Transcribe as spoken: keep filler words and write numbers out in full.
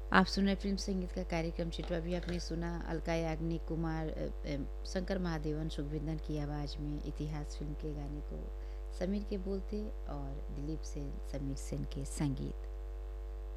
आप सुन रहे फिल्म संगीत का कार्यक्रम चिटवा। भी आपने सुना अलका याग्निक, कुमार अ, अ, शंकर महादेवन, सुखविंदर की आवाज़ में इतिहास फिल्म के गाने को। समीर के बोल थे और दिलीप सेन, समीर सेन के संगीत।